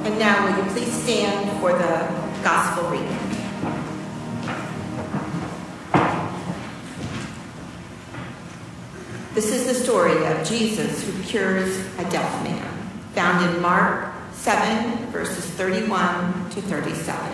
And now will you please stand for the gospel reading. This is the story of Jesus who cures a deaf man, found in Mark 7, verses 31 to 37.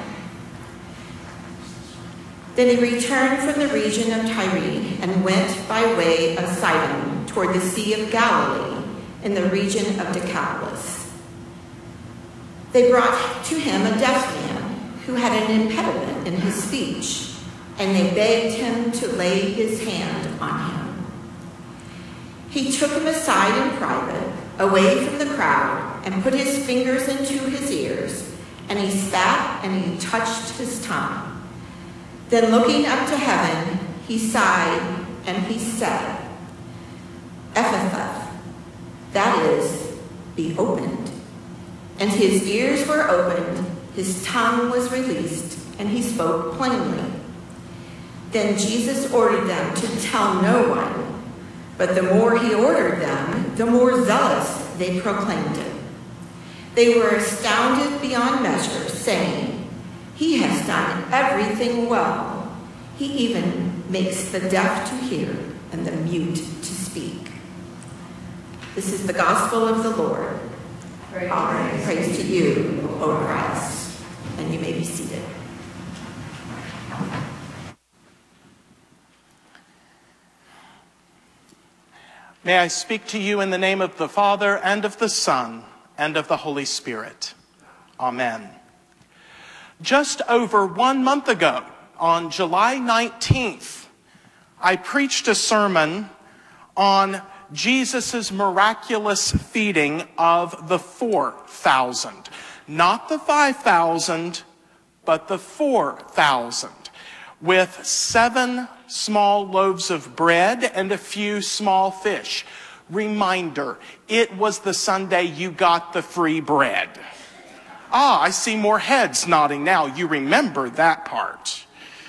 Then he returned from the region of Tyre and went by way of Sidon toward the Sea of Galilee in the region of Decapolis. They brought to him a deaf man who had an impediment in his speech, and they begged him to lay his hand on him. He took him aside in private, away from the crowd, and put his fingers into his ears, and he spat and he touched his tongue. Then looking up to heaven, he sighed and he said, Ephphatha, that is, be opened. And his ears were opened, his tongue was released, and he spoke plainly. Then Jesus ordered them to tell no one, but the more he ordered them, the more zealous they proclaimed it. They were astounded beyond measure, saying, He has done everything well. He even makes the deaf to hear and the mute to speak. This is the gospel of the Lord. Praise to you, O Christ. And you may be seated. May I speak to you in the name of the Father, and of the Son, and of the Holy Spirit. Amen. Just over 1 month ago, on July 19th, I preached a sermon on Jesus' miraculous feeding of the 4,000. Not the 5,000, but the 4,000, with 7 small loaves of bread and a few small fish. Reminder, it was the Sunday you got the free bread. Ah, I see more heads nodding now. You remember that part.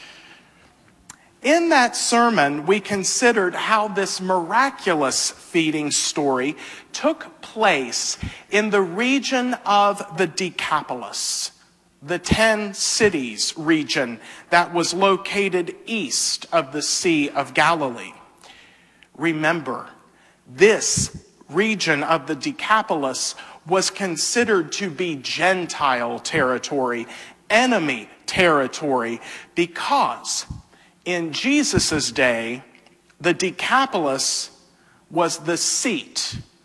In that sermon, we considered how this miraculous feeding story took place in the region of the Decapolis, the 10 cities region that was located east of the Sea of Galilee. Remember, this region of the Decapolis was considered to be Gentile territory, enemy territory, because in Jesus' day, the Decapolis was the seat